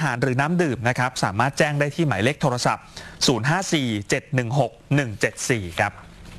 ารหรือน้ำดื่มนะครับสามารถแจ้งได้ที่หมายเลขโทรศัพท์ 054-716-174 ครับ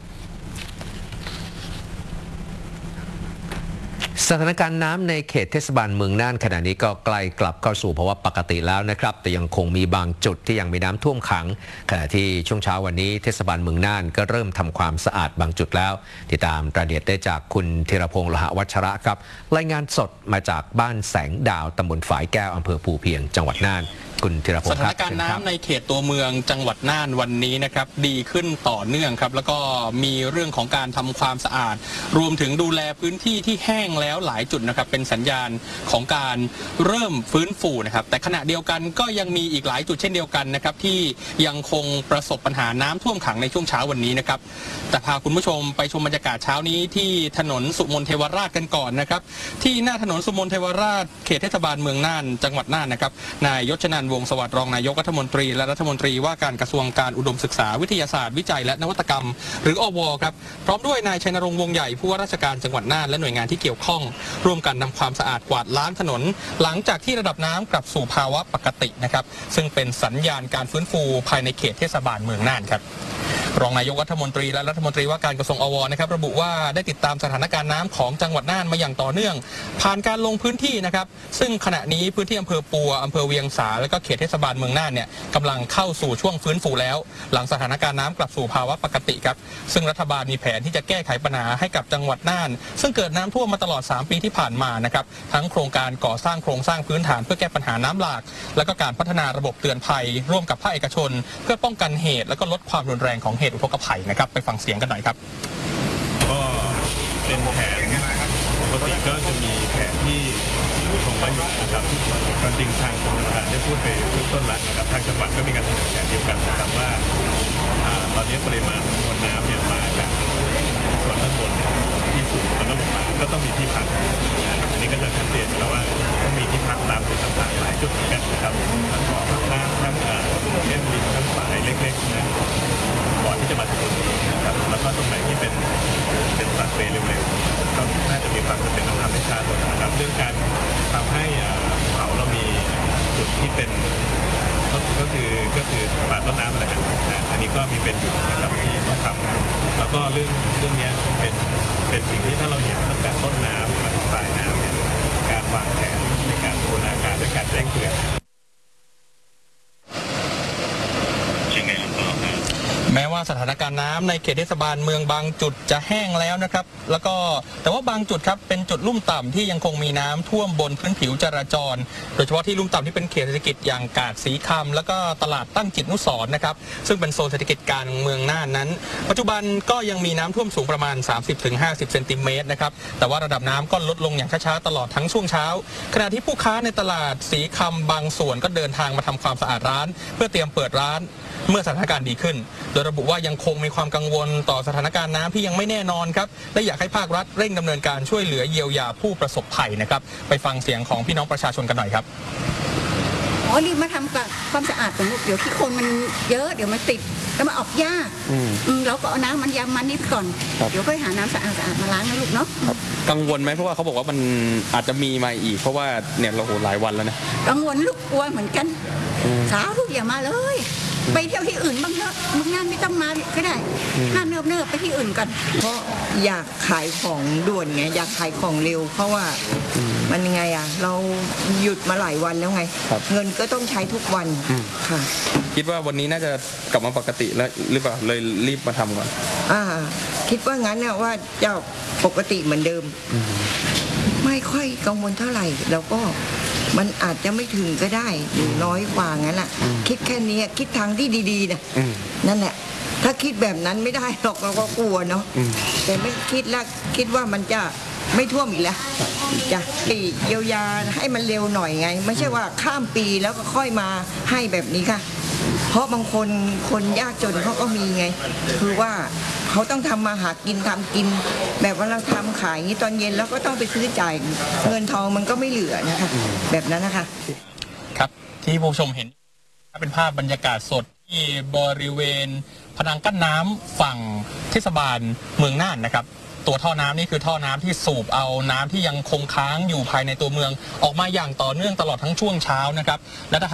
สถานการณ์น้ำในเขตเทศบาลเมืองน่านขณะนี้ก็ใกล้กลับเข้าสู่ภาวะปกติแล้วนะครับแต่ยังคงมีบางจุดที่ยังมีน้ำท่วมขังขณะที่ช่วงเช้าวันนี้เทศบาลเมืองน่านก็เริ่มทำความสะอาดบางจุดแล้วติดตามรายละเอียดได้จากคุณธีรพงษ์โลหะวัชระครับรายงานสดมาจากบ้านแสงดาวตำบลฝายแก้วอำเภอภูเพียงจังหวัดน่านสถานการณ์น้ำในเขตตัวเมืองจังหวัดน่านวันนี้นะครับดีขึ้นต่อเนื่องครับแล้วก็มีเรื่องของการทำความสะอาดรวมถึงดูแลพื้นที่ที่แห้งแล้วหลายจุดนะครับเป็นสัญญาณของการเริ่มฟื้นฟูนะครับแต่ขณะเดียวกันก็ยังมีอีกหลายจุดเช่นเดียวกันนะครับที่ยังคงประสบปัญหาน้ำท่วมขังในช่วงเช้าวันนี้นะครับแต่พาคุณผู้ชมไปชมบรรยากาศเช้านี้ที่ถนนสุมนเทวราชกันก่อนนะครับที่หน้าถนนสุมนเทวราชเขตเทศบาลเมืองน่านจังหวัดน่านนะครับนายยศนันท์วงศ์สวัสดิ์รองนายกรัฐมนตรีและรัฐมนตรีว่าการกระทรวงการอุดมศึกษาวิทยาศาสตร์วิจัยและนวัตกรรมหรืออวครับพร้อมด้วยนายชัยนรงค์วงใหญ่ผู้ว่าราชการจังหวัดน่านและหน่วยงานที่เกี่ยวข้องร่วมกันทำความสะอาดกวาดล้างถนนหลังจากที่ระดับน้ำกลับสู่ภาวะปกตินะครับซึ่งเป็นสัญญาณการฟื้นฟูภายในเขตเทศบาลเมืองน่านครับรองนายกรัฐมนตรีและรัฐมนตรีว่าการกระทรวงอวนะครับระบุว่าได้ติดตามสถานการณ์น้ำของจังหวัดน่านมาอย่างต่อเนื่องผ่านการลงพื้นที่นะครับซึ่งขณะนี้พื้นที่อำเภอปัวอำเภอเวียงสาและก็เขตเทศบาลเมืองน่านเนี่ยกำลังเข้าสู่ช่วงฟื้นฟูแล้วหลังสถานการณ์น้ำกลับสู่ภาวะปกติครับซึ่งรัฐบาลมีแผนที่จะแก้ไขปัญหาให้กับจังหวัดน่านซึ่งเกิดน้ำท่วมมาตลอด3ปีที่ผ่านมานะครับทั้งโครงการก่อสร้างโครงสร้างพื้นฐานเพื่อแก้ปัญหาน้ำหลากและก็การพัฒนาระบบเตือนภัยร่วมกับภาคเอกชนเพื่อป้องกันเหตุและก็ลดความรุนแรงของเหตุอุทกภัยนะครับไปฟังเสียงกันหน่อยครับก็เป็นแผนปกติก็จะมีแผนที่คงไว้อยู่นะครับความจริงทางกรมชลประทานได้พูดไปเบื้องต้นแล้วนะครับทางจังหวัดก็มีการเสนอแผนเดียวกันนะครับว่าตอนนี้ปริมาณมวลน้ำเนี่ยมาจากส่วนด้านบนที่สูงแล้วก็ลงมาก็ต้องมีที่พักอันนี้ก็จะชัดเจนแล้วว่าต้องมีที่พักตามจุดต่างๆหลายจุดเหมือนกันนะครับทั้งบ่อน้ำทั้งเล่นดินทั้งฝายเล็กๆนะก่อนที่จะมาถึงตรงนี้นะครับแล้วก็ตรงไหนที่เป็นสัดเปเร็วๆก็น่าจะมีความจำเป็นต้องทำให้ช้าลงนะครับเรื่องการทำให้เขาเรามีจุดที่เป็นก็คือป่าต้นน้ำอะไรกันอันนี้ก็มีเป็นอยู่นะครับที่ต้องทำแล้วก็เรื่องนี้เป็นสิ่งที่ถ้าเราเห็นตั้งแต่ต้นน้ำมาถึงปลายน้ำเนี่ยการวางแผนในการบูรณาการด้วยการแจ้งเตือนแม้ว่าสถานการณ์น้ำในเขตเทศบาลเมืองบางจุดจะแห้งแล้วนะครับแล้วก็แต่ว่าบางจุดครับเป็นจุดลุ่มต่ำที่ยังคงมีน้ำท่วมบนพื้นผิวจราจรโดยเฉพาะที่ลุ่มต่ำที่เป็นเขตเศรษฐกิจอย่างกาดสีคำแล้วก็ตลาดตั้งจิตนุสรณ์นะครับซึ่งเป็นโซนเศรษฐกิจกลางเมืองน่านนั้นปัจจุบันก็ยังมีน้ำท่วมสูงประมาณ 30-50 เซนติเมตรนะครับแต่ว่าระดับน้ำก็ลดลงอย่างช้าๆตลอดทั้งช่วงเช้าขณะที่ผู้ค้าในตลาดสีคำบางส่วนก็เดินทางมาทำความสะอาดร้านเพื่อเตรียมเปิดร้านเมื่อสถานการณ์ดีขึ้นโดยระบุว่ายังคงมีความกังวลต่อสถานการณ์น้ำที่ยังไม่แน่นอนครับและอยากให้ภาครัฐเร่งดำเนินการช่วยเหลือเยียวยาผู้ประสบภัยนะครับไปฟังเสียงของพี่น้องประชาชนกันหน่อยครับรีบมาทำความสะอาดตรงลูกเดี๋ยวที่คนมันเยอะเดี๋ยวมันติดแล้วมาออกยากเราก็เอาน้ำมันยำมันนิดก่อนเดี๋ยวค่อยหาน้ำสะอาดมาล้างนะลูกเนาะกังวลไหมเพราะว่าเขาบอกว่ามันอาจจะมีมาอีกเพราะว่าเนี่ยเราหลายวันแล้วนะกังวลลูกกลัวเหมือนกันสาวทุกอย่ามาเลยไปเที่ยวที่อื่นบ้างเถอะบางงานไม่ต้องมาก็ได้ห้ามเนิบไปที่อื่นกันเพราะอยากขายของด่วนไงอยากขายของเร็วเพราะว่ามันยังไงเราหยุดมาหลายวันแล้วไงเงินก็ต้องใช้ทุกวันค่ะคิดว่าวันนี้น่าจะกลับมาปกติแล้วหรือเปล่าเลยรีบมาทำก่อนคิดว่างั้นนะว่าจะปกติเหมือนเดิมไม่ค่อยกังวลเท่าไหร่แล้วก็มันอาจจะไม่ถึงก็ได้หรือน้อยกว่างั้นคิดแค่นี้คิดทางที่ดีๆนะนั่นแหละถ้าคิดแบบนั้นไม่ได้หรอกเราก็กลัวเนาะแต่ไม่คิดแล้วคิดว่ามันจะไม่ท่วมอีกแล้วจะเยียวยาให้มันเร็วหน่อยไงไม่ใช่ว่าข้ามปีแล้วก็ค่อยมาให้แบบนี้ค่ะเพราะบางคนยากจนเขาก็มีไงคือว่าเขาต้องทำมาหากินทำกินแบบว่าเราทำขายนี้ตอนเย็นแล้วก็ต้องไปซื้อจ่ายเงินทองมันก็ไม่เหลือนะคะแบบนั้นนะคะครับที่ผู้ชมเห็นเป็นภาพบรรยากาศสดที่บริเวณพนังกั้นน้ำฝั่งเทศบาลเมืองน่านนะครับตัวท่อน้ำนี่คือท่อน้ำที่สูบเอาน้ำที่ยังคงค้างอยู่ภายในตัวเมืองออกมาอย่างต่อเนื่องตลอดทั้งช่วงเช้านะครับและ